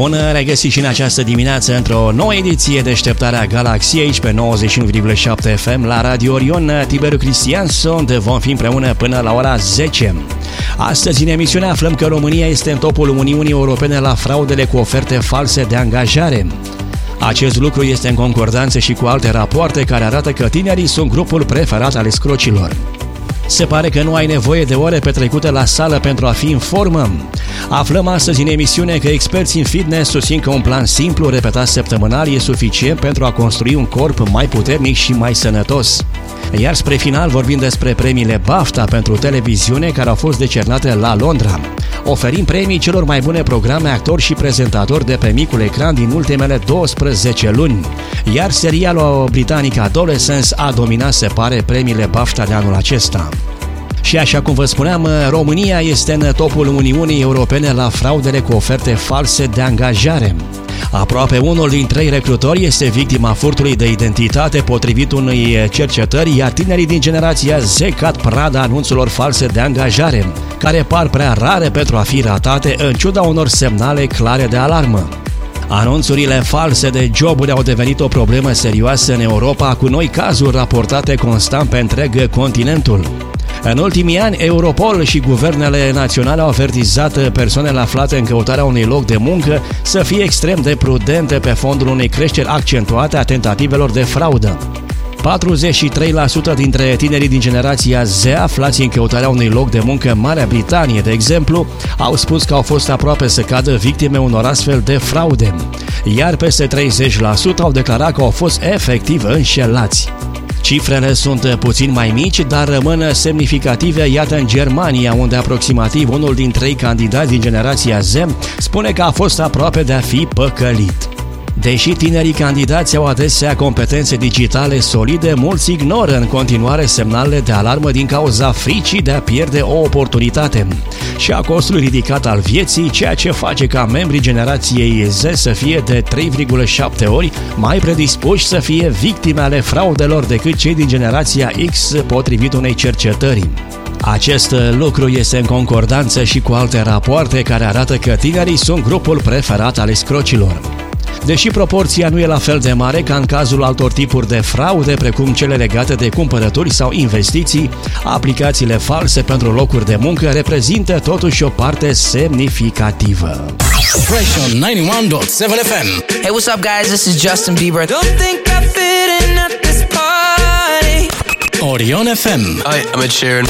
Bun regăsit și în această dimineață într-o nouă ediție Deșteptarea Galaxiei aici pe 91,7 FM la Radio Orion. Tiberiu Cristian sunt, vom fi împreună până la ora 10. Astăzi în emisiune aflăm că România este în topul Uniunii Europene la fraudele cu oferte false de angajare. Acest lucru este în concordanță și cu alte rapoarte care arată că tinerii sunt grupul preferat al escrocilor. Se pare că nu ai nevoie de ore petrecute la sală pentru a fi în formă. Aflăm astăzi în emisiune că experții în fitness susțin că un plan simplu repetat săptămânal e suficient pentru a construi un corp mai puternic și mai sănătos. Iar spre final vorbim despre premiile BAFTA pentru televiziune care au fost decernate la Londra. Oferim premii celor mai bune programe, actori și prezentatori de pe micul ecran din ultimele 12 luni. Iar serialul britanic Adolescence a dominat, se pare, premiile BAFTA de anul acesta. Și așa cum vă spuneam, România este în topul Uniunii Europene la fraudele cu oferte false de angajare. Aproape unul din 3 recrutori este victima furtului de identitate potrivit unei cercetări, iar tinerii din generația Z cad prada anunțurilor false de angajare, care par prea rare pentru a fi ratate în ciuda unor semnale clare de alarmă. Anunțurile false de joburi au devenit o problemă serioasă în Europa, cu noi cazuri raportate constant pe întreg continentul. În ultimii ani, Europol și guvernele naționale au avertizat persoanele aflate în căutarea unui loc de muncă să fie extrem de prudente pe fondul unei creșteri accentuate a tentativelor de fraudă. 43% dintre tinerii din generația Z aflați în căutarea unui loc de muncă în Marea Britanie, de exemplu, au spus că au fost aproape să cadă victime unor astfel de fraude, iar peste 30% au declarat că au fost efectiv înșelați. Cifrele sunt puțin mai mici, dar rămân semnificative, iată în Germania, unde aproximativ unul din 3 candidați din generația Z spune că a fost aproape de a fi păcălit. Deși tinerii candidați au adesea competențe digitale solide, mulți ignoră în continuare semnalele de alarmă din cauza fricii de a pierde o oportunitate și a costului ridicat al vieții, ceea ce face ca membrii generației Z să fie de 3,7 ori mai predispuși să fie victime ale fraudelor decât cei din generația X, potrivit unei cercetări. Acest lucru este în concordanță și cu alte rapoarte care arată că tinerii sunt grupul preferat al escrocilor. Deși proporția nu e la fel de mare ca în cazul altor tipuri de fraude, precum cele legate de cumpărături sau investiții, aplicațiile false pentru locuri de muncă reprezintă totuși o parte semnificativă. Fresh on 91.7 FM. Hey, what's up, guys? This is Justin Bieber. Don't think I fit in at this party. Orion FM. Hi, I'm Ed Sheeran.